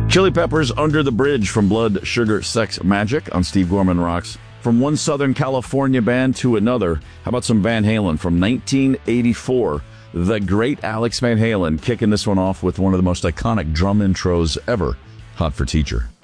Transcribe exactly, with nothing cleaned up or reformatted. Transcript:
Chili Peppers, Under the Bridge from Blood, Sugar, Sex, Magic on Steve Gorman Rocks. From one Southern California band to another, how about some Van Halen from nineteen eighty-four? The great Alex Van Halen kicking this one off with one of the most iconic drum intros ever, Hot for Teacher.